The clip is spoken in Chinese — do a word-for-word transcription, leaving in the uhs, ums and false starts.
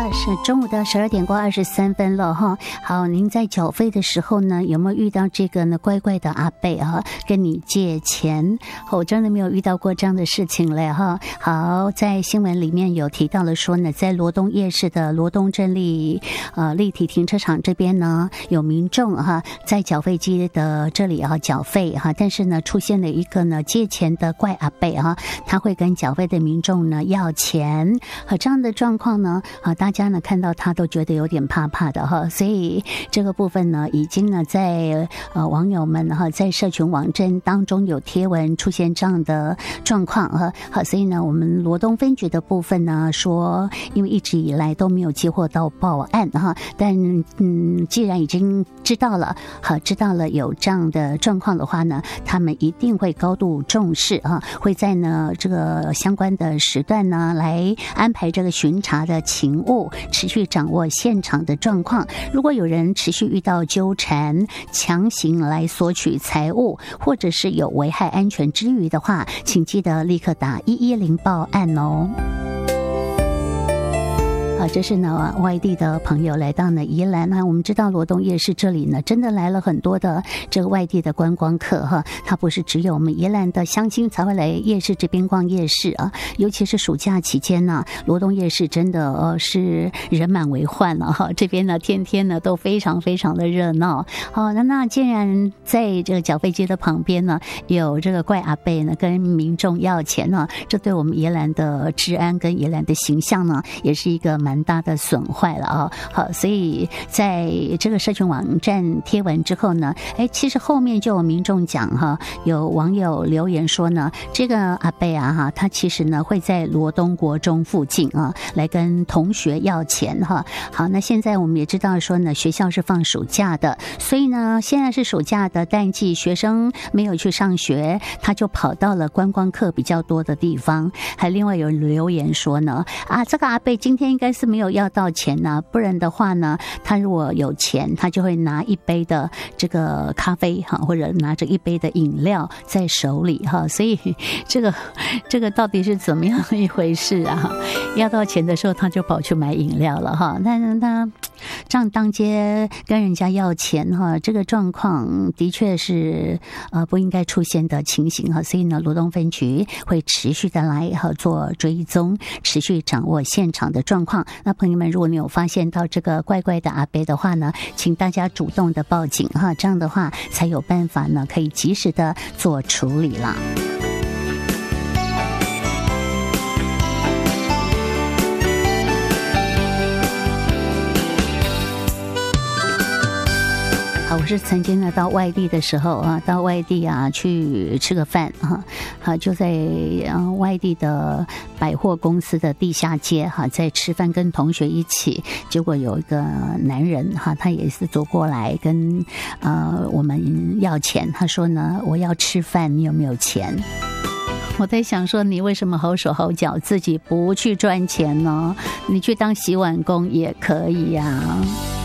的是中午的十二点过二十三分了哈。好，您在缴费的时候呢，有没有遇到这个呢乖乖的阿伯哈跟你借钱？我真的没有遇到过这样的事情嘞哈。好，在新闻里面有提到了说呢，在罗东夜市的罗东镇立呃立体停车场这边呢，有民众哈在缴费机的这里啊缴费哈，但是呢出现了一个呢借钱的怪阿伯哈，他会跟缴费的民众呢要钱，和这样的状况呢啊，大家呢看到他都觉得有点怕怕的哈，所以这个部分呢，已经呢在呃网友们哈在社群网站当中有贴文出现这样的状况哈，好，所以呢我们罗东分局的部分呢说，因为一直以来都没有接获到报案哈，但嗯既然已经知道了，好知道了有这样的状况的话呢，他们一定会高度重视啊，会在呢这个相关的时段呢来安排这个巡查的勤务，持续掌握现场的状况。如果有人持续遇到纠缠、强行来索取财物，或者是有危害安全之余的话，请记得立刻打一一零报案哦。啊，这是呢外地的朋友来到呢宜兰呢，我们知道罗东夜市这里呢，真的来了很多的这个外地的观光客哈，它不是只有我们宜兰的乡亲才会来夜市这边逛夜市啊，尤其是暑假期间呢，罗东夜市真的呃是人满为患了哈，这边呢天天呢都非常非常的热闹。好，那那既然在这个缴费机的旁边呢，有这个怪阿伯呢跟民众要钱呢，这对我们宜兰的治安跟宜兰的形象呢，也是一个蛮蛮大的损坏了啊！好，所以在这个社群网站贴文之后呢，哎，其实后面就有民众讲哈，有网友留言说呢，这个阿伯啊哈，他其实呢会在罗东国中附近啊来跟同学要钱哈。好，那现在我们也知道说呢，学校是放暑假的，所以呢现在是暑假的淡季，学生没有去上学，他就跑到了观光客比较多的地方。还另外有留言说呢，啊，这个阿伯今天应该是没有要到钱呢、啊，不然的话呢，他如果有钱，他就会拿一杯的这个咖啡哈，或者拿着一杯的饮料在手里哈，所以这个这个到底是怎么样一回事啊？要到钱的时候，他就跑去买饮料了哈。但是他这样当街跟人家要钱哈，这个状况的确是呃不应该出现的情形哈，所以呢，罗东分局会持续的来哈做追踪，持续掌握现场的状况。那朋友们，如果你有发现到这个怪怪的阿伯的话呢，请大家主动的报警哈，这样的话才有办法呢，可以及时的做处理啦。我是曾经呢到外地的时候啊，到外地啊去吃个饭哈，好就在呃外地的百货公司的地下街哈，在吃饭跟同学一起，结果有一个男人哈，他也是走过来跟呃我们要钱，他说呢我要吃饭，你有没有钱？我在想说，你为什么好手好脚，自己不去赚钱呢？你去当洗碗工也可以呀、啊。